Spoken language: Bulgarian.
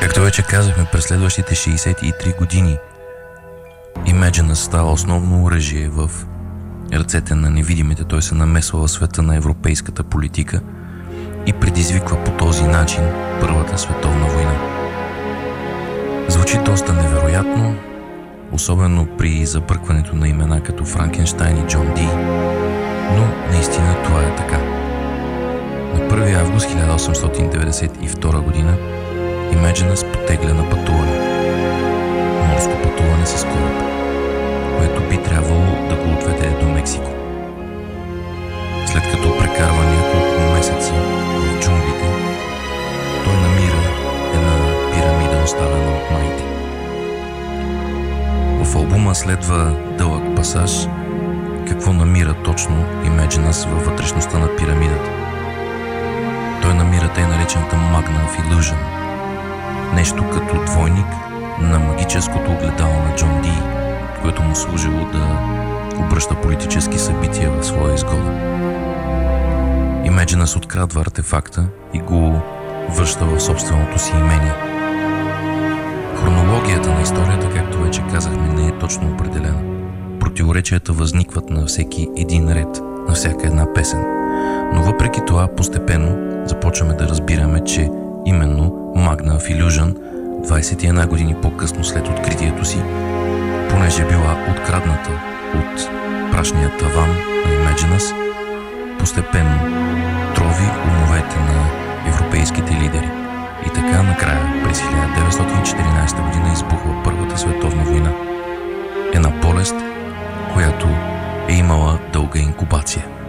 Както вече казахме, през следващите 63 години Imagine става основно оръжие в ръцете на невидимите. Той се намесва в света на европейската политика и предизвиква по този начин Първата световна война. Звучи доста невероятно, особено при забъркването на имена като Франкенщайн и Джон Ди, но наистина това е така. На 1 август 1892 година Imagine потегля на пътуване. Морско пътуване с кораб, което би трябвало да го отведе до Мексико. След като прекарва няколко месеца в джунглите, той намира една пирамида, оставена от майите. В албума следва дълъг пасаж какво намира точно Imagine във вътрешността на пирамидата. Той намира тъй наречената Magna of Illusion, нещо като двойник на магическото огледало на Джон Ди, което му служило да обръща политически събития в своя изгода. Imagine открадва артефакта и го връща в собственото си имение. Хронологията на историята, както вече казахме, не е точно определена. Противоречията възникват на всеки един ред, на всяка една песен. Но въпреки това, постепенно започваме да разбираме, че именно Magna of Illusion 21 години по-късно след откритието си, понеже била открадната от прашния таван на Imagine, постепенно трови умовете на европейските лидери. И така накрая през 1914 година избухва Първата световна война. Една болест, която е имала дълга инкубация.